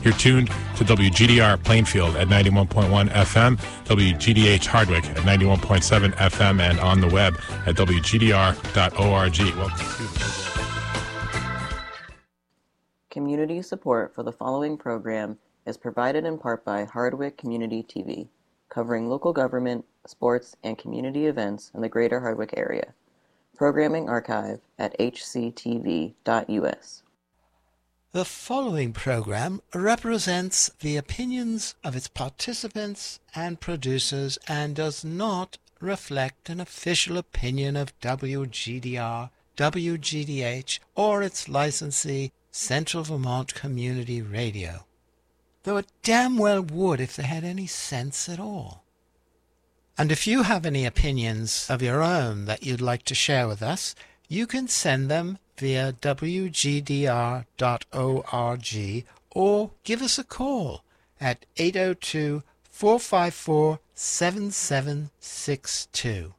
You're tuned to WGDR Plainfield at 91.1 FM, WGDH Hardwick at 91.7 FM, and on the web at WGDR.org. Welcome to the Community support for the following program is provided in part by Hardwick Community TV, covering local government, sports, and community events in the greater Hardwick area. Programming archive at hctv.us. The following program represents the opinions of its participants and producers and does not reflect an official opinion of WGDR, WGDH, or its licensee, Central Vermont Community Radio. Though it damn well would if they had any sense at all. And if you have any opinions of your own that you'd like to share with us, you can send them via wgdr.org or give us a call at 802-454-7762.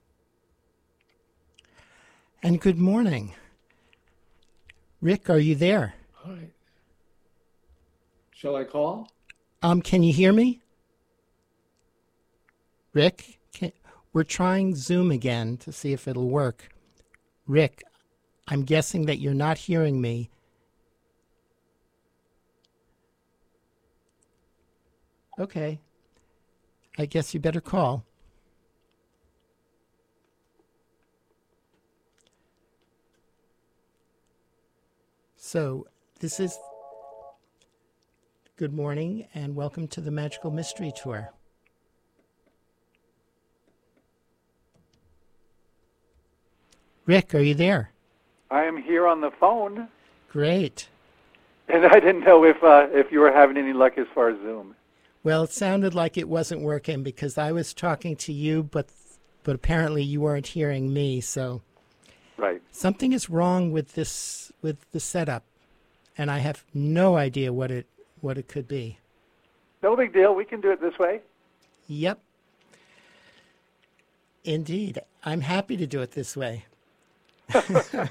And good morning. Rick, are you there? Hi. Shall I call? Can you hear me? Rick, we're trying Zoom again to see if it'll work. Rick, I'm guessing that you're not hearing me. Okay. I guess you better call. So, this is... Good morning and welcome to the Magical Mystery Tour. Rick, are you there? I am here on the phone. Great. And I didn't know if you were having any luck as far as Zoom. Well, it sounded like it wasn't working because I was talking to you, but apparently you weren't hearing me. So, right. Something is wrong with this with the setup, and I have no idea what it could be. No big deal. We can do it this way. Yep. Indeed. I'm happy to do it this way. As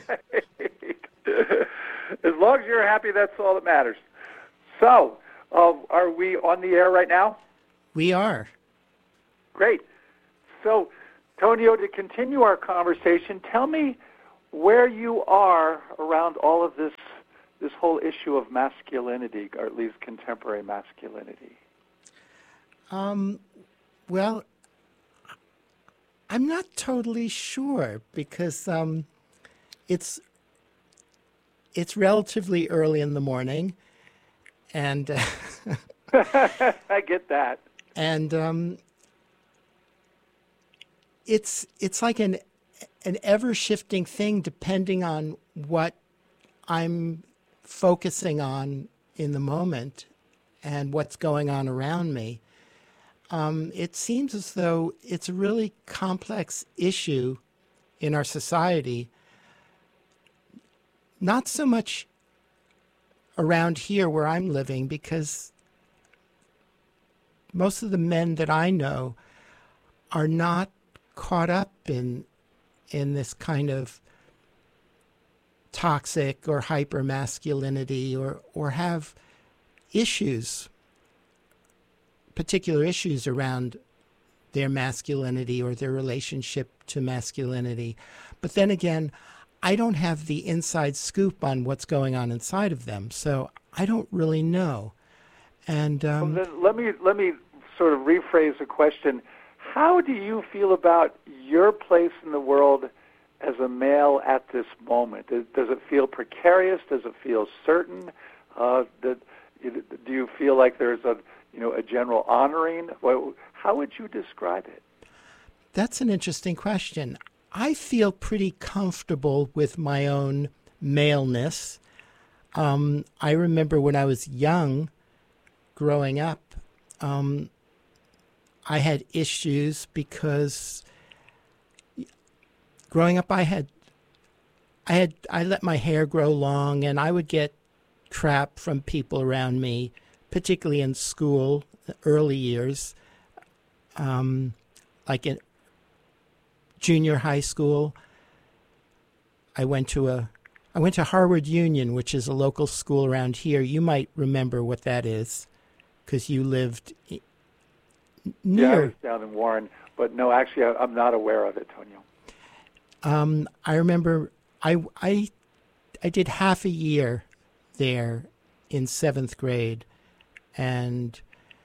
long as you're happy, that's all that matters. So, are we on the air right now? We are. Great. So, Tonio, to continue our conversation, tell me where you are around all of this whole issue of masculinity, or at least contemporary masculinity. Well, I'm not totally sure because it's relatively early in the morning, and I get that. And it's like an ever-shifting thing depending on what I'm focusing on in the moment and what's going on around me. It seems as though it's a really complex issue in our society, not so much around here where I'm living, because most of the men that I know are not caught up in this kind of toxic or hyper masculinity or have issues, particular issues around their masculinity or their relationship to masculinity. But then again, I don't have the inside scoop on what's going on inside of them, so I don't really know. And well, then let me sort of rephrase the question. How do you feel about your place in the world as a male at this moment? Does it feel precarious? Does it feel certain? Do you feel like there's a general honoring? How would you describe it? That's an interesting question. I feel pretty comfortable with my own maleness. I remember when I was young, growing up, I had issues because growing up I let my hair grow long, and I would get crap from people around me, particularly in school, the early years, like in junior high school. I went to a I went to Harvard Union, which is a local school around here. You might remember what that is, because you lived near. Yeah, I was down in Warren, but no, actually, I'm not aware of it, Tonio. I remember I did half a year there in 7th grade, and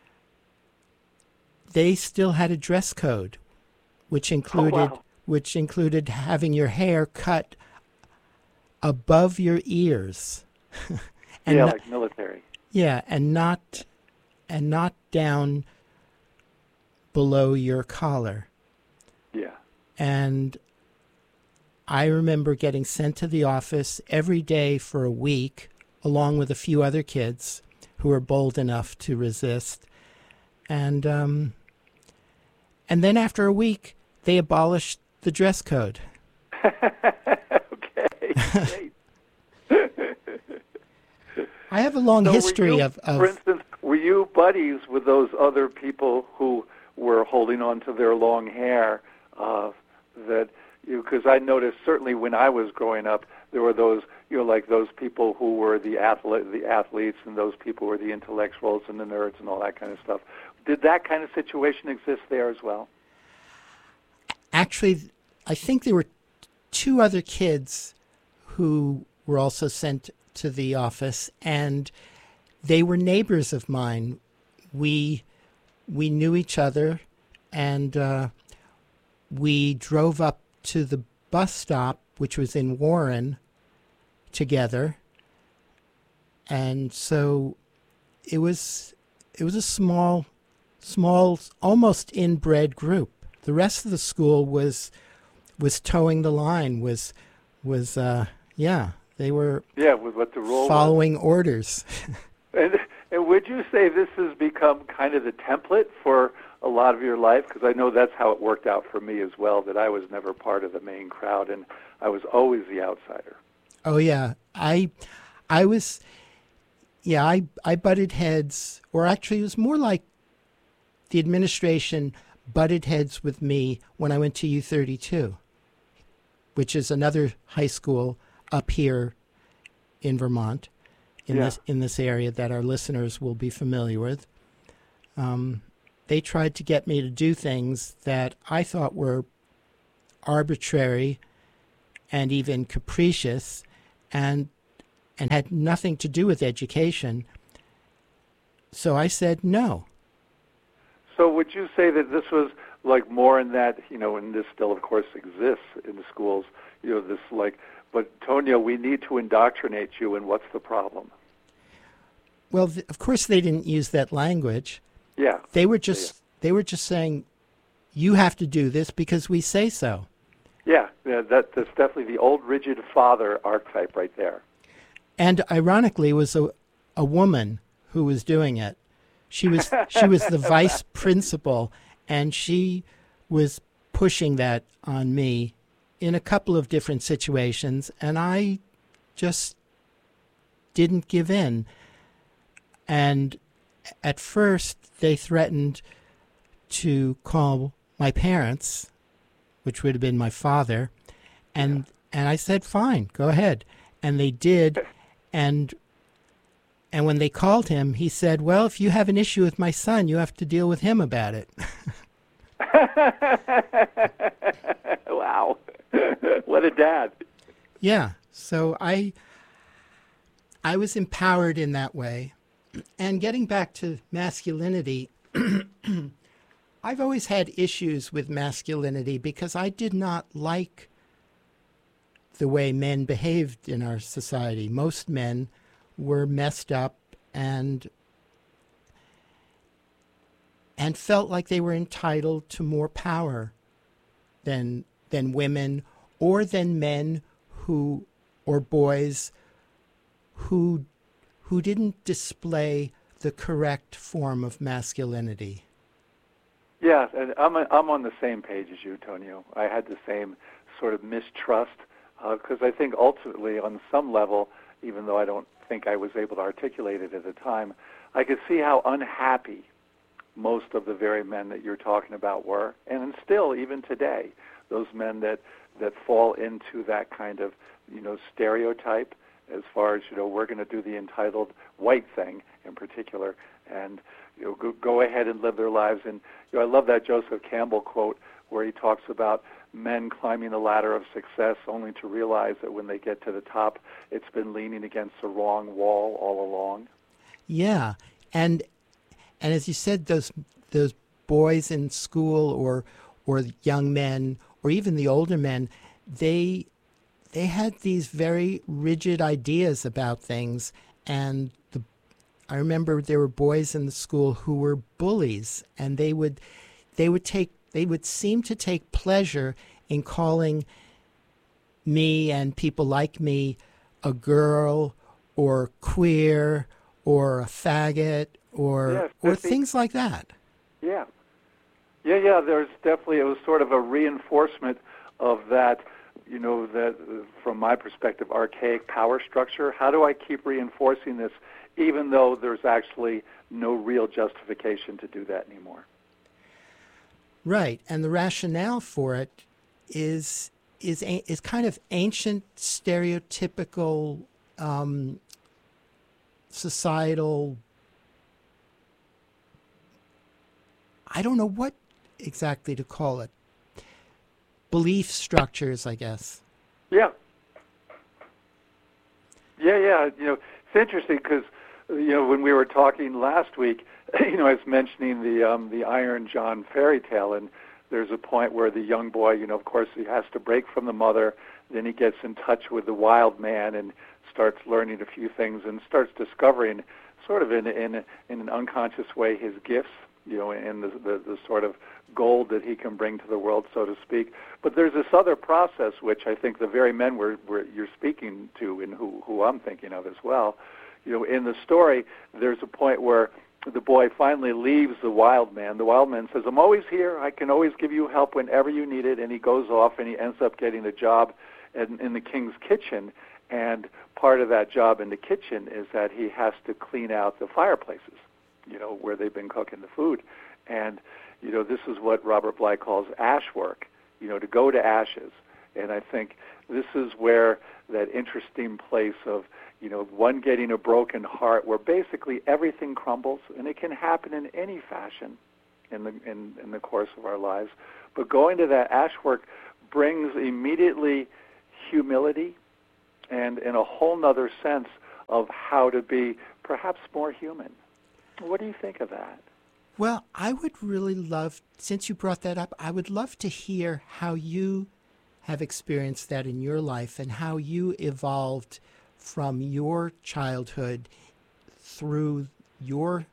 they still had a dress code, which included having your hair cut above your ears. And yeah, like military. Yeah, and not down below your collar. Yeah. And I remember getting sent to the office every day for a week, along with a few other kids who were bold enough to resist. And then after a week, they abolished the dress code. Okay, great. I have a long history of... For instance, were you buddies with those other people who were holding on to their long hair? Because I noticed certainly when I was growing up, there were those, like those people who were the athletes, and those people who were the intellectuals and the nerds and all that kind of stuff. Did that kind of situation exist there as well? Actually, I think there were 2 other kids who were also sent to the office, and they were neighbors of mine. We knew each other, and we drove up to the bus stop, which was in Warren, together. And so it was a small, almost inbred group. The rest of the school was towing the line. They were with what the role following orders. And would you say this has become kind of the template for a lot of your life? Because I know that's how it worked out for me as well, that I was never part of the main crowd, and I was always the outsider. Oh, yeah. I butted heads, or actually it was more like the administration butted heads with me when I went to U32, which is another high school up here in Vermont, in this area that our listeners will be familiar with. They tried to get me to do things that I thought were arbitrary and even capricious, and had nothing to do with education. So I said no. So would you say that this was like more in that, and this still of course exists in the schools, this like, but Tonio, we need to indoctrinate you, and what's the problem? Well, of course they didn't use that language. Yeah. They were just saying, you have to do this because we say so. Yeah, that's definitely the old rigid father archetype right there. And ironically, it was a woman who was doing it. She was the vice principal, and she was pushing that on me in a couple of different situations, and I just didn't give in. And at first, they threatened to call my parents, which would have been my father, and I said, fine, go ahead. And they did, and when they called him, he said, well, if you have an issue with my son, you have to deal with him about it. Wow. What a dad. Yeah. So I was empowered in that way. And getting back to masculinity, I've always had issues with masculinity because I did not like the way men behaved in our society. Most men were messed up and felt like they were entitled to more power than women, or than men or boys who didn't display the correct form of masculinity. Yeah, and I'm on the same page as you, Tonio. I had the same sort of mistrust because I think ultimately, on some level, even though I don't think I was able to articulate it at the time, I could see how unhappy most of the very men that you're talking about were, and still, even today, those men that fall into that kind of stereotype as far as, we're going to do the entitled white thing in particular, and go ahead and live their lives. And I love that Joseph Campbell quote where he talks about men climbing the ladder of success only to realize that when they get to the top, it's been leaning against the wrong wall all along. Yeah, and as you said, those boys in school or young men or even the older men, they had these very rigid ideas about things, and I remember there were boys in the school who were bullies, and they would seem to take pleasure in calling me and people like me a girl or queer or a faggot or things like that. Yeah. There's definitely, it was sort of a reinforcement of that, that from my perspective, archaic power structure. How do I keep reinforcing this even though there's actually no real justification to do that anymore? Right, and the rationale for it is kind of ancient, stereotypical, societal. I don't know what exactly to call it. Belief structures, I guess. Yeah. It's interesting because when we were talking last week, I was mentioning the Iron John fairy tale, and there's a point where the young boy, of course, he has to break from the mother. Then he gets in touch with the wild man and starts learning a few things and starts discovering, sort of in an unconscious way, his gifts, and the sort of gold that he can bring to the world, so to speak. But there's this other process, which I think the very men you're speaking to, and who I'm thinking of as well. In the story, there's a point where the boy finally leaves the wild man. The wild man says, "I'm always here. I can always give you help whenever you need it." And he goes off and he ends up getting a job in the king's kitchen. And part of that job in the kitchen is that he has to clean out the fireplaces, where they've been cooking the food. And, this is what Robert Bly calls ash work, to go to ashes. And I think this is where that interesting place of, one getting a broken heart where basically everything crumbles, and it can happen in any fashion in the course of our lives. But going to that ash work brings immediately humility and in a whole nother sense of how to be perhaps more human. What do you think of that? Well, I would really love, since you brought that up, I would love to hear how you have experienced that in your life and how you evolved from your childhood through your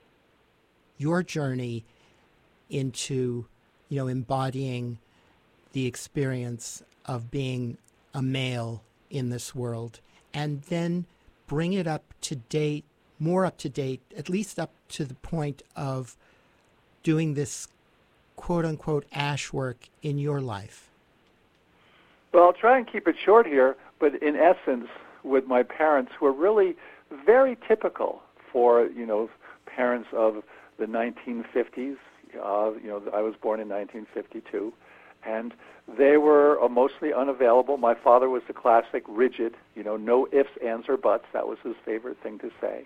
journey into, embodying the experience of being a male in this world, and then bring it up to date, more up to date, at least up to the point of doing this quote-unquote ash work in your life. Well, I'll try and keep it short here, but in essence, with my parents, who were really very typical for, parents of the 1950s. I was born in 1952, and they were mostly unavailable. My father was the classic rigid, no ifs, ands, or buts. That was his favorite thing to say.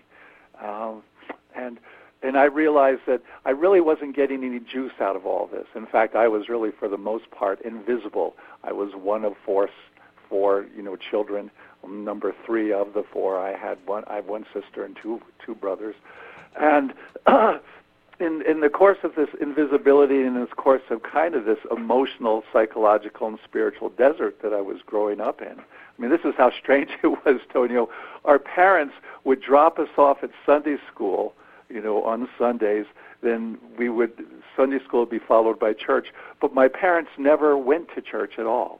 And I realized that I really wasn't getting any juice out of all this. In fact, I was really, for the most part, invisible. I was one of four children. Number 3 of the 4. I have one sister and two brothers. And in the course of this invisibility and in this course of kind of this emotional, psychological, and spiritual desert that I was growing up in, I mean, this is how strange it was, Tonio. Our parents would drop us off at Sunday school, on Sundays. Then Sunday school would be followed by church. But my parents never went to church at all.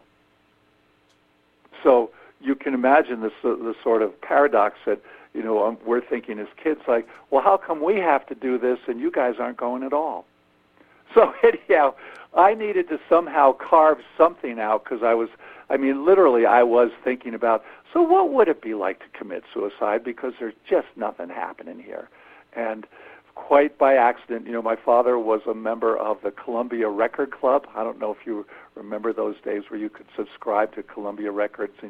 So you can imagine the sort of paradox that, we're thinking as kids, like, well, how come we have to do this and you guys aren't going at all? So anyhow, I needed to somehow carve something out because literally I was thinking about, so what would it be like to commit suicide, because there's just nothing happening here. And quite by accident, my father was a member of the Columbia Record Club. I don't know if you remember those days where you could subscribe to Columbia Records and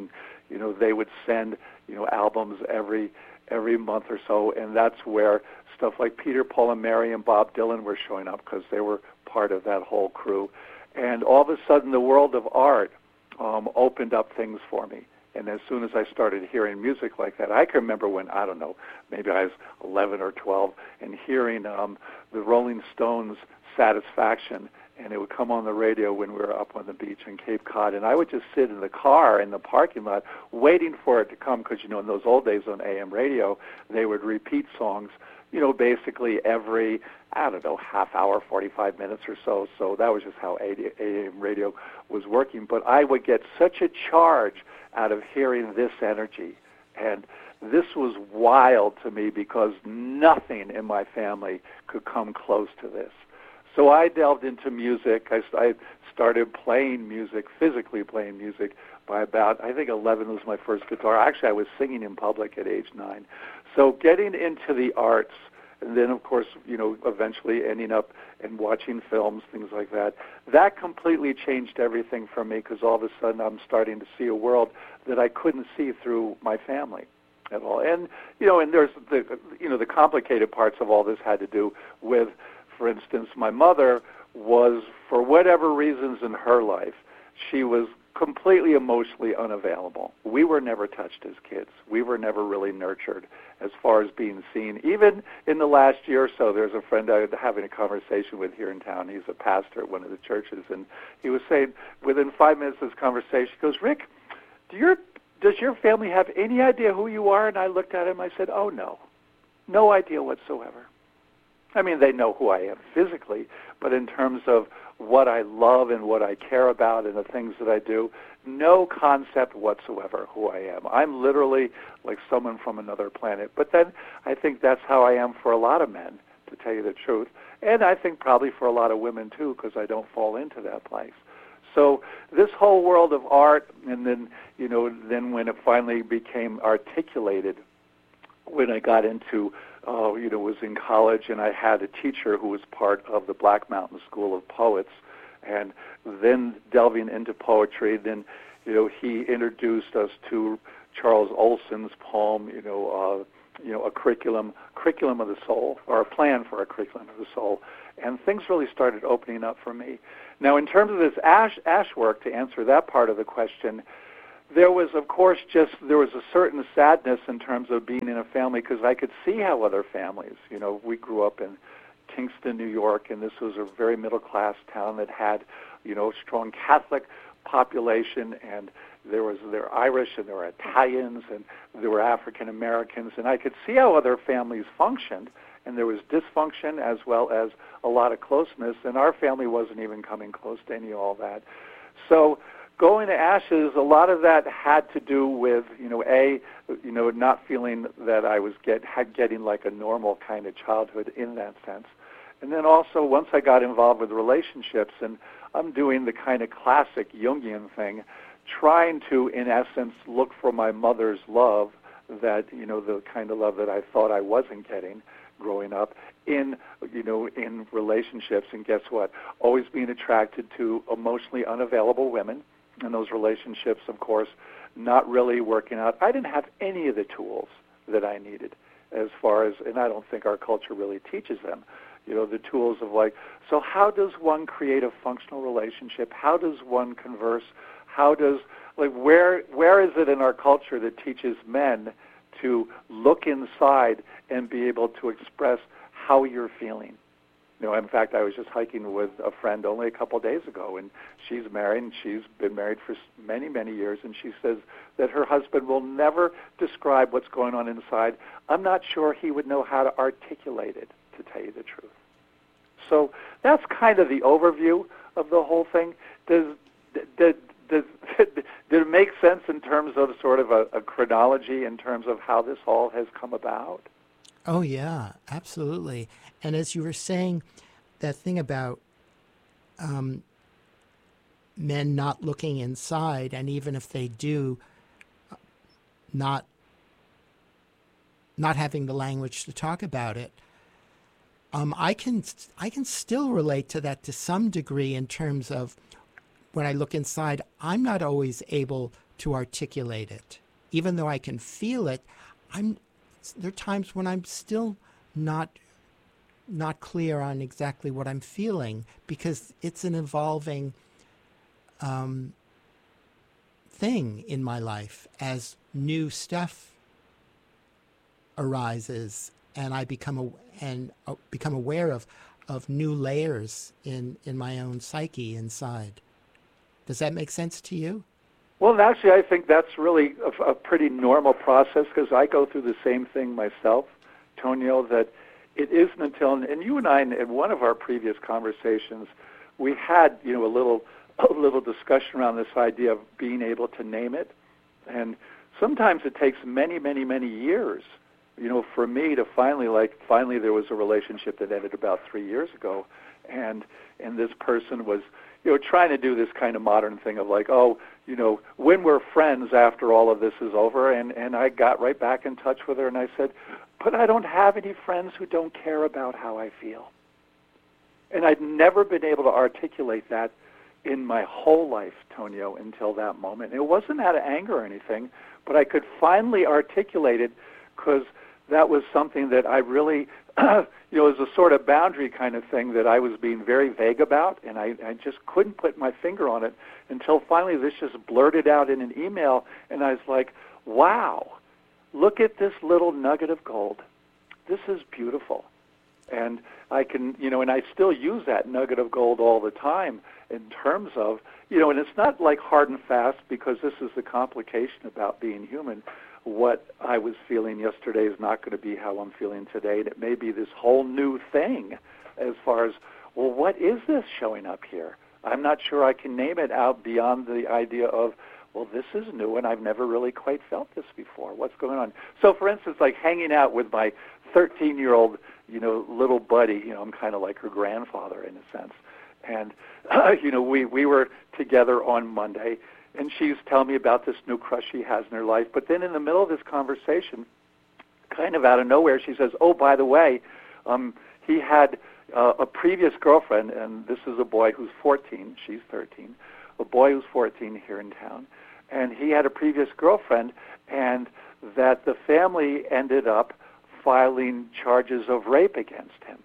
they would send, albums every month or so, and that's where stuff like Peter, Paul, and Mary and Bob Dylan were showing up because they were part of that whole crew. And all of a sudden, the world of art opened up things for me. And as soon as I started hearing music like that, I can remember when, I don't know, maybe I was 11 or 12, and hearing the Rolling Stones' Satisfaction, and it would come on the radio when we were up on the beach in Cape Cod, and I would just sit in the car in the parking lot waiting for it to come because, in those old days on AM radio, they would repeat songs, basically every, I don't know, half hour, 45 minutes or so. So that was just how AM radio was working. But I would get such a charge out of hearing this energy. And this was wild to me because nothing in my family could come close to this. So I delved into music. I started playing music, physically playing music, by about, I think 11 was my first guitar. Actually, I was singing in public at age 9. So getting into the arts, and then, of course, eventually ending up and watching films, things like that, that completely changed everything for me because all of a sudden I'm starting to see a world that I couldn't see through my family at all. And, and there's the complicated parts of all this had to do with, for instance, my mother was, for whatever reasons in her life, she was completely emotionally unavailable. We were never touched as kids. We were never really nurtured as far as being seen. Even in the last year or so, there's a friend I was having a conversation with here in town. He's a pastor at one of the churches, and he was saying, within 5 minutes of this conversation, he goes, Rick, does your family have any idea who you are? And I looked at him, I said, oh, no idea whatsoever. I mean, they know who I am physically, but in terms of what I love and what I care about and the things that I do, no concept whatsoever who I am. I'm literally like someone from another planet. But then I think that's how I am for a lot of men, to tell you the truth. And I think probably for a lot of women, too, because I don't fall into that place. So this whole world of art, and then, then when it finally became articulated, when I got into was in college, and I had a teacher who was part of the Black Mountain School of Poets, and then delving into poetry, then, he introduced us to Charles Olson's poem, a curriculum of the soul, or a plan for a curriculum of the soul, and things really started opening up for me. Now, in terms of this ash work, to answer that part of the question, there was, of course, there was a certain sadness in terms of being in a family because I could see how other families, we grew up in Kingston, New York, and this was a very middle-class town that had, a strong Catholic population, and there were Irish, and there were Italians, and there were African Americans, and I could see how other families functioned, and there was dysfunction as well as a lot of closeness, and our family wasn't even coming close to any of all that. So going to Ashes, a lot of that had to do with, not feeling that I was getting like a normal kind of childhood in that sense. And then also once I got involved with relationships, and I'm doing the kind of classic Jungian thing, trying to, in essence, look for my mother's love, that, the kind of love that I thought I wasn't getting growing up in relationships. And guess what? Always being attracted to emotionally unavailable women. And those relationships, of course, not really working out. I didn't have any of the tools that I needed as far as, and I don't think our culture really teaches them, the tools of so how does one create a functional relationship? How does one converse? How does, where is it in our culture that teaches men to look inside and be able to express how you're feeling? In fact, I was just hiking with a friend only a couple of days ago, and she's married, and she's been married for many, many years, and she says that her husband will never describe what's going on inside. I'm not sure he would know how to articulate it, to tell you the truth. So that's kind of the overview of the whole thing. Did it make sense in terms of sort of a chronology in terms of how this all has come about? Oh, yeah, absolutely. And as you were saying, that thing about men not looking inside, and even if they do, not having the language to talk about it, I can still relate to that to some degree in terms of when I look inside, I'm not always able to articulate it. even though I can feel it, there are times when I'm still not clear on exactly what I'm feeling, because it's an evolving thing in my life as new stuff arises, and I become aware of new layers in my own psyche inside. Does that make sense to you? Well, actually, I think that's really a pretty normal process, because I go through the same thing myself, Tonio, that it isn't until, and you and I, in one of our previous conversations, we had, a little discussion around this idea of being able to name it. And sometimes it takes many, many, many years, for me to finally there was a relationship that ended about 3 years ago. And this person was, trying to do this kind of modern thing of like, when we're friends after all of this is over. And I got right back in touch with her, and I said, but I don't have any friends who don't care about how I feel. And I'd never been able to articulate that in my whole life, Tonio, until that moment. It wasn't out of anger or anything, but I could finally articulate it, because that was something that I really, was a sort of boundary kind of thing that I was being very vague about, and I just couldn't put my finger on it until finally this just blurted out in an email, and I was like, wow, look at this little nugget of gold. This is beautiful. And I can, and I still use that nugget of gold all the time in terms of, and it's not like hard and fast, because this is the complication about being human. What I was feeling yesterday is not going to be how I'm feeling today. And it may be this whole new thing as far as, well, what is this showing up here? I'm not sure I can name it out beyond the idea of, well, this is new and I've never really quite felt this before. What's going on? So, for instance, like hanging out with my 13-year-old, little buddy, I'm kind of like her grandfather in a sense. And, we were together on Monday, and she's telling me about this new crush she has in her life. But then in the middle of this conversation, kind of out of nowhere, she says, oh, by the way, he had a previous girlfriend, and this is a boy who's 14, she's 13, a boy who's 14 here in town, and he had a previous girlfriend, and that the family ended up filing charges of rape against him.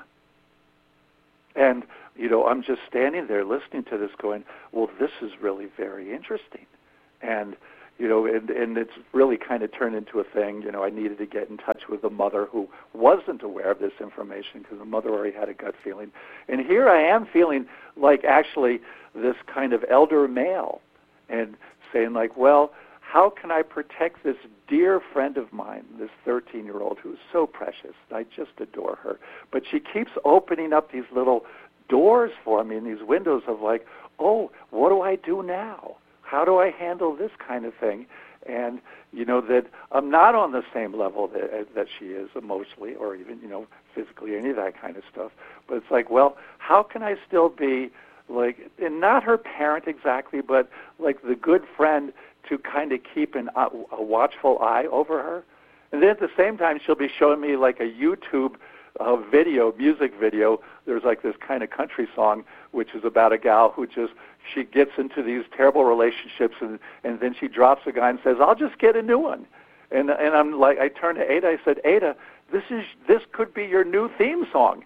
And, I'm just standing there listening to this going, well, this is really very interesting. And, and it's really kind of turned into a thing. I needed to get in touch with the mother who wasn't aware of this information, because the mother already had a gut feeling. And here I am feeling like actually this kind of elder male and saying like, well, how can I protect this dear friend of mine, this 13-year-old who's so precious? I just adore her. But she keeps opening up these little doors for me and these windows of like, oh, what do I do now? How do I handle this kind of thing? And, that I'm not on the same level that she is emotionally or even, physically, any of that kind of stuff. But it's like, well, how can I still be like, and not her parent exactly, but like the good friend to kind of keep a watchful eye over her? And then at the same time, she'll be showing me like a YouTube music video. There's like this kind of country song, which is about a gal who she gets into these terrible relationships, and then she drops a guy and says, I'll just get a new one. And I'm like, I turned to Ada, I said, Ada, this could be your new theme song.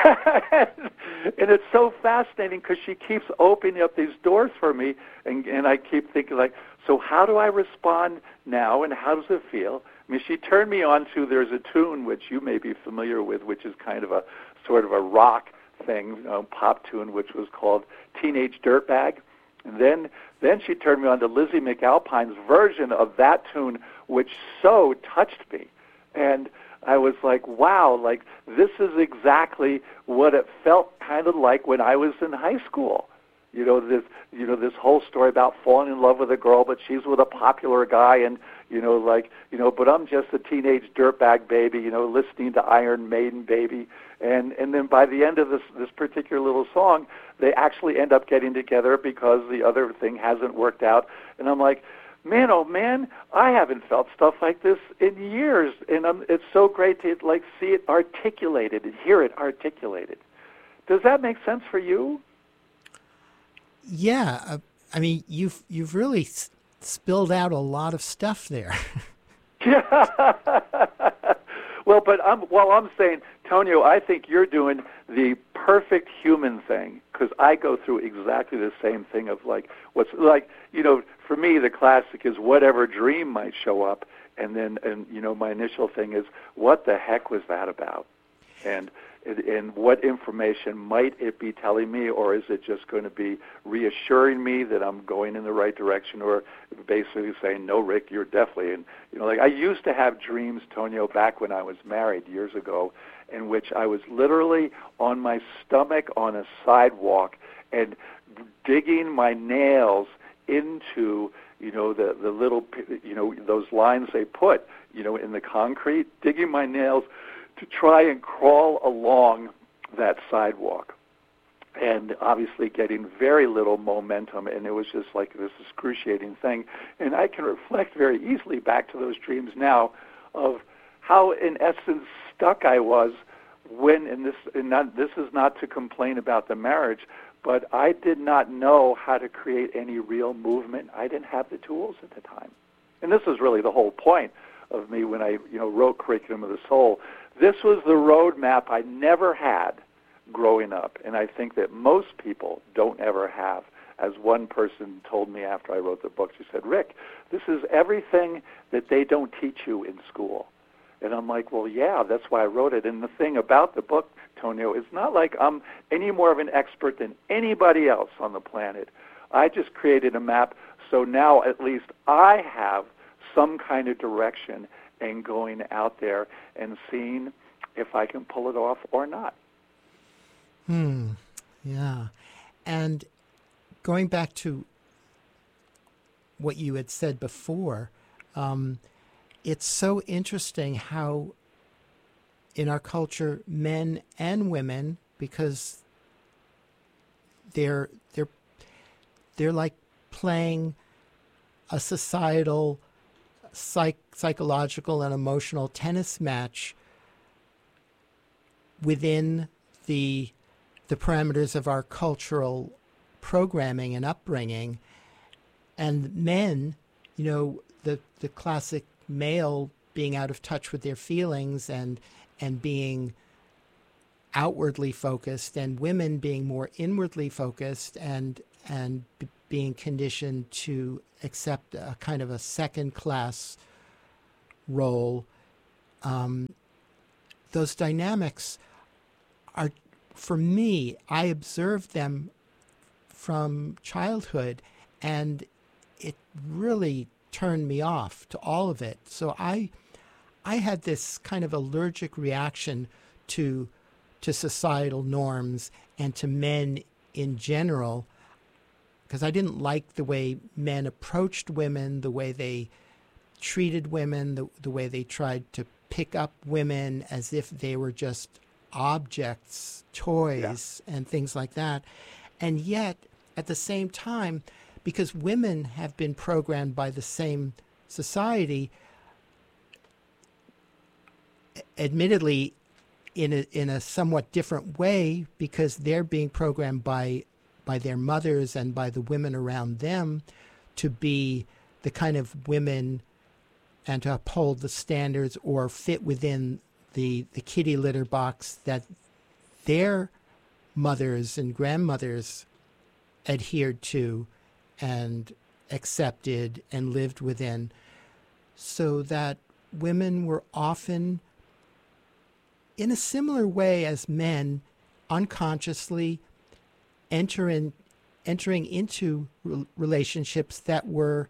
And it's so fascinating, because she keeps opening up these doors for me, and I keep thinking like, so how do I respond now, and how does it feel? I mean, she turned me on to, there's a tune which you may be familiar with, which is kind of a sort of a rock thing, pop tune, which was called Teenage Dirtbag. And then she turned me on to Lizzie McAlpine's version of that tune, which so touched me. And I was like, wow, like this is exactly what it felt kind of like when I was in high school. This whole story about falling in love with a girl, but she's with a popular guy, and but I'm just a teenage dirtbag baby, listening to Iron Maiden, baby. And then by the end of this particular little song, they actually end up getting together because the other thing hasn't worked out. And I'm like, man, oh man, I haven't felt stuff like this in years, and it's so great to like see it articulated and hear it articulated. Does that make sense for you? Yeah, I mean, you've really spilled out a lot of stuff there. Well, but I'm saying, Tonio, I think you're doing the perfect human thing, because I go through exactly the same thing of like, what's like, for me, the classic is whatever dream might show up. And my initial thing is, what the heck was that about? And what information might it be telling me, or is it just going to be reassuring me that I'm going in the right direction, or basically saying, no, Rick, you're definitely, and like I used to have dreams, Tonio, back when I was married years ago, in which I was literally on my stomach on a sidewalk and digging my nails into the little those lines they put in the concrete, digging my nails to try and crawl along that sidewalk, and obviously getting very little momentum, and it was just like this excruciating thing. And I can reflect very easily back to those dreams now of how, in essence, stuck I was when, this is not to complain about the marriage, but I did not know how to create any real movement. I didn't have the tools at the time. And this is really the whole point of me when I wrote Curriculum of the Soul. This was the roadmap I never had growing up, and I think that most people don't ever have. As one person told me after I wrote the book, she said, Rick, this is everything that they don't teach you in school. And I'm like, well, yeah, that's why I wrote it. And the thing about the book, Tonio, is not like I'm any more of an expert than anybody else on the planet. I just created a map, so now at least I have some kind of direction and going out there and seeing if I can pull it off or not. Yeah. And going back to what you had said before, it's so interesting how in our culture, men and women, because they're like playing a societal psychological and emotional tennis match within the parameters of our cultural programming and upbringing. And men, the classic male being out of touch with their feelings and being outwardly focused, and women being more inwardly focused and being conditioned to accept a kind of a second-class role. Those dynamics are, for me, I observed them from childhood, and it really turned me off to all of it. So I had this kind of allergic reaction to societal norms and to men in general, because I didn't like the way men approached women, the way they treated women, the way they tried to pick up women as if they were just objects, toys, and things like that. And yet, at the same time, because women have been programmed by the same society, admittedly in a somewhat different way, because they're being programmed by their mothers and by the women around them to be the kind of women and to uphold the standards or fit within the kitty litter box that their mothers and grandmothers adhered to and accepted and lived within, so that women were often, in a similar way as men, unconsciously entering into relationships that were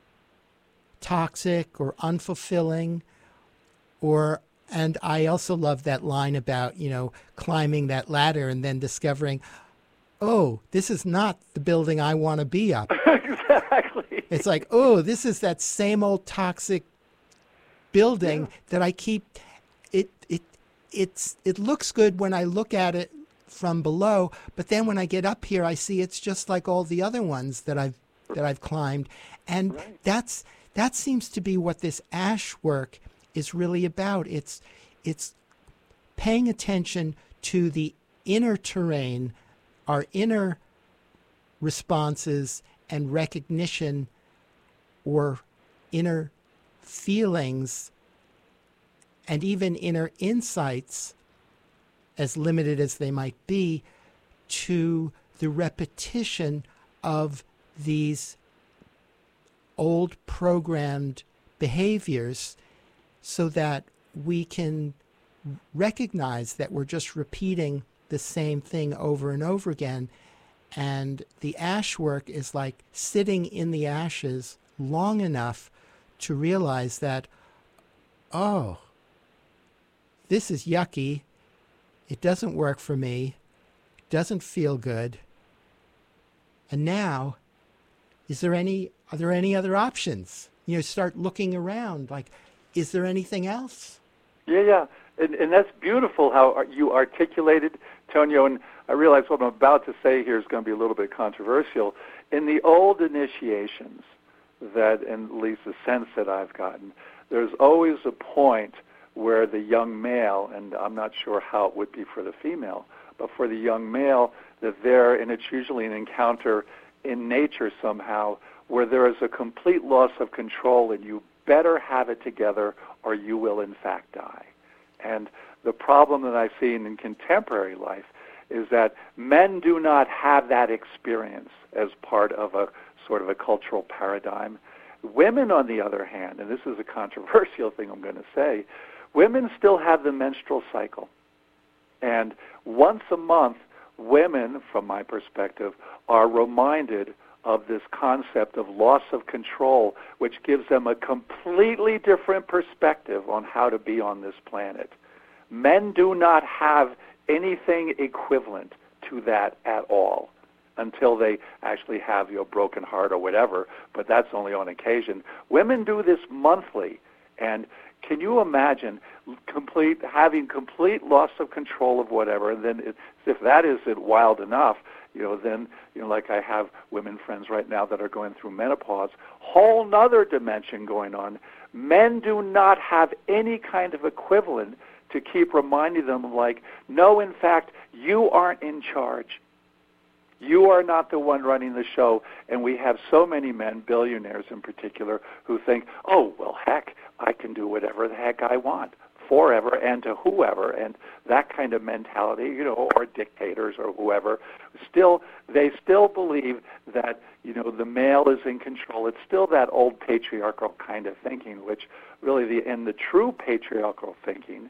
toxic or unfulfilling, and I also love that line about, climbing that ladder and then discovering, oh, this is not the building I want to be up. Exactly. It's like, oh, this is that same old toxic building that I keep. It looks good when I look at it from below, but then when I get up here, I see it's just like all the other ones that I've climbed, and that seems to be what this ash work is really about. It's paying attention to the inner terrain, our inner responses and recognition or inner feelings and even inner insights, as limited as they might be, to the repetition of these old programmed behaviors, so that we can recognize that we're just repeating the same thing over and over again. And the ash work is like sitting in the ashes long enough to realize that, oh, this is yucky. It doesn't work for me. It doesn't feel good. And now, are there any other options? Start looking around. Like, is there anything else? Yeah. And that's beautiful how you articulated, Tonio, and I realize what I'm about to say here is going to be a little bit controversial. In the old initiations, that, in at least the sense that I've gotten, there's always a point where the young male, and I'm not sure how it would be for the female, but for the young male, that there, and it's usually an encounter in nature somehow, where there is a complete loss of control, and you better have it together or you will in fact die. And the problem that I've seen in contemporary life is that men do not have that experience as part of a sort of a cultural paradigm. Women, on the other hand, and this is a controversial thing I'm going to say, women still have the menstrual cycle. And once a month, women, from my perspective, are reminded of this concept of loss of control, which gives them a completely different perspective on how to be on this planet. Men do not have anything equivalent to that at all until they actually have a broken heart or whatever, but that's only on occasion. Women do this monthly, and can you imagine having complete loss of control of whatever, and then if that isn't wild enough, then, like I have women friends right now that are going through menopause, whole nother dimension going on. Men do not have any kind of equivalent to keep reminding them, like, no, in fact, you aren't in charge. You are not the one running the show. And we have so many men, billionaires in particular, who think, oh, well, heck, I can do whatever the heck I want, forever and to whoever, and that kind of mentality, or dictators or whoever. They still believe that, the male is in control. It's still that old patriarchal kind of thinking, which really, in the true patriarchal thinking,